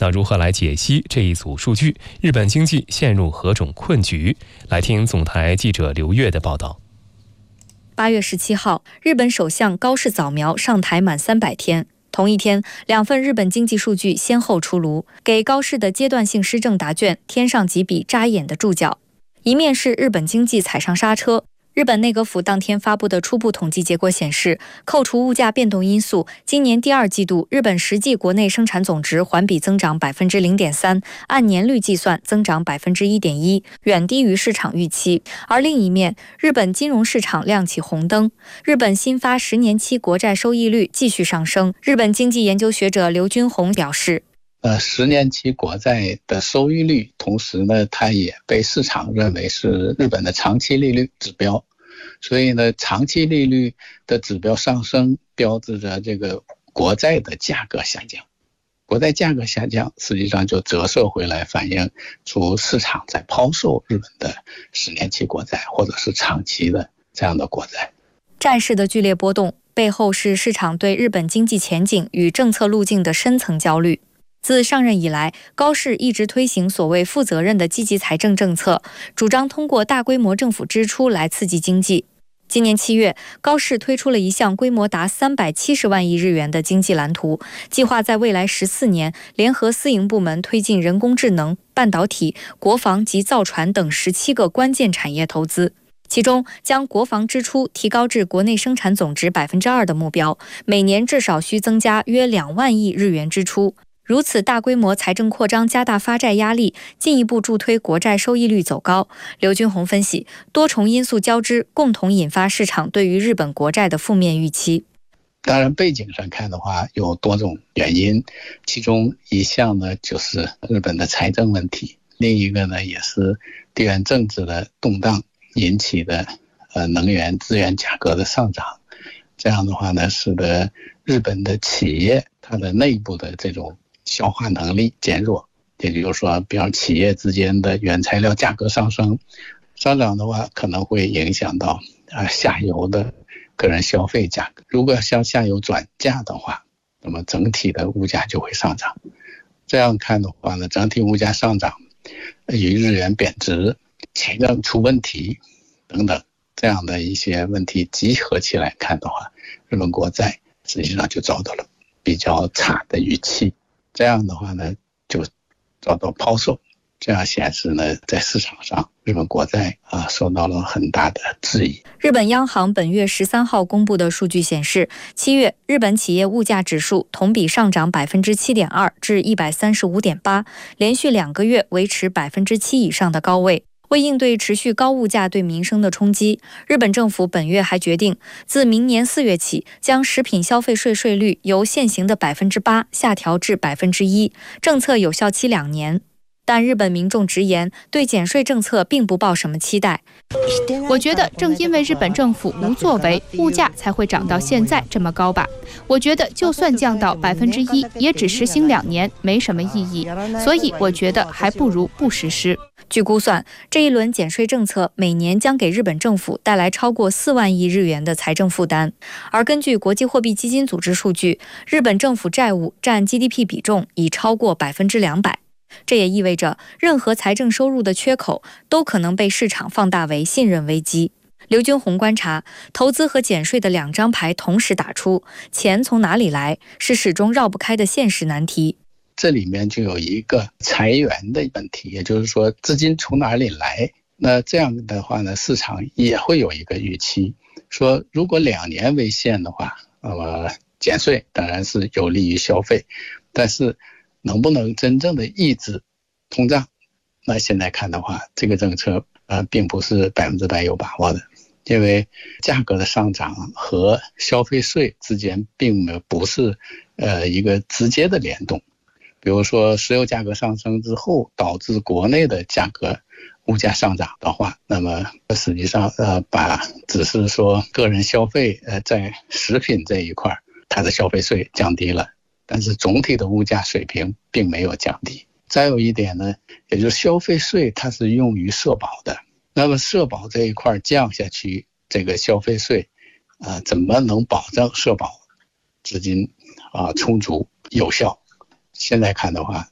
那如何来解析这一组数据？日本经济陷入何种困局？来听总台记者刘越的报道。 8月17号，日本首相高市早苗上台满300天。同一天，2份日本经济数据先后出炉，给高市的阶段性施政答卷添上几笔扎眼的注脚。一面是日本经济踩上刹车，日本内阁府当天发布的初步统计结果显示，扣除物价变动因素，今年第2季度日本实际国内生产总值环比增长 0.3%， 按年率计算增长 1.1%， 远低于市场预期。而另一面，日本金融市场亮起红灯，日本新发10年期国债收益率继续上升。日本经济研究学者刘军宏表示 ，10年期国债的收益率，同时呢，它也被市场认为是日本的长期利率指标，所以呢，长期利率的指标上升，标志着这个国债的价格下降。国债价格下降，实际上就折射回来，反映出市场在抛售日本的10年期国债，或者是长期的这样的国债。 债市的剧烈波动背后是市场对日本经济前景与政策路径的深层焦虑。自上任以来，高市一直推行所谓负责任的积极财政政策，主张通过大规模政府支出来刺激经济。今年7月，高市推出了一项规模达370万亿日元的经济蓝图，计划在未来14年联合私营部门推进人工智能、半导体、国防及造船等17个关键产业投资。其中，将国防支出提高至国内生产总值 2% 的目标，每年至少需增加约2万亿日元支出。如此大规模财政扩张加大发债压力，进一步助推国债收益率走高。刘军宏分析，多重因素交织，共同引发市场对于日本国债的负面预期。 当然背景上看的话，有多种原因，其中一项呢就是日本的财政问题，另一个呢也是地缘政治的动荡引起的能源资源价格的上涨。这样的话呢，使得日本的企业它的内部的这种消化能力减弱，也就是说，比方企业之间的原材料价格上涨的话，可能会影响到下游的个人消费价格。如果向下游转嫁的话，那么整体的物价就会上涨。这样看的话呢，整体物价上涨与日元贬值、财政出问题等等这样的一些问题集合起来看的话，日本国债实际上就遭到了比较差的预期。这样的话呢，就遭到抛售，这样显示呢，在市场上日本国债受到了很大的质疑。 日本央行本月13号公布的数据显示，7月日本企业物价指数同比上涨 7.2% 至 135.8%， 连续2个月维持 7% 以上的高位。为应对持续高物价对民生的冲击，日本政府本月还决定，自明年4月起，将食品消费税税率由现行的 8% 下调至 1%， 政策有效期2年。但日本民众直言，对减税政策并不抱什么期待。 我觉得正因为日本政府无作为，物价才会涨到现在这么高吧。我觉得就算降到 1%， 也只实行2年，没什么意义。所以我觉得还不如不实施。 据估算，这一轮减税政策每年将给日本政府带来超过4万亿日元的财政负担。而根据国际货币基金组织数据，日本政府债务占 GDP 比重已超过 200%。这也意味着任何财政收入的缺口都可能被市场放大为信任危机。刘军宏观察，投资和减税的2张牌同时打出，钱从哪里来是始终绕不开的现实难题。 这里面就有一个裁员的问题，也就是说资金从哪里来。那这样的话呢，市场也会有一个预期，说如果2年为限的话，那么减税当然是有利于消费，但是能不能真正的抑制通胀？那现在看的话，这个政策并不是100%有把握的，因为价格的上涨和消费税之间并不是一个直接的联动。比如说石油价格上升之后导致国内的价格物价上涨的话，那么实际上只是说个人消费在食品这一块它的消费税降低了，但是总体的物价水平并没有降低。再有一点呢，也就是消费税它是用于社保的，那么社保这一块降下去，这个消费税怎么能保证社保资金充足有效？现在看的话，